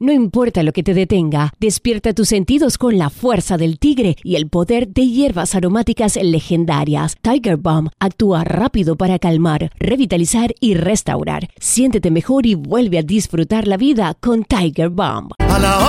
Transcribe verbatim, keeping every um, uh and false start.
No importa lo que te detenga, despierta tus sentidos con la fuerza del tigre y el poder de hierbas aromáticas legendarias. Tiger Balm actúa rápido para calmar, revitalizar y restaurar. Siéntete mejor y vuelve a disfrutar la vida con Tiger Balm. A la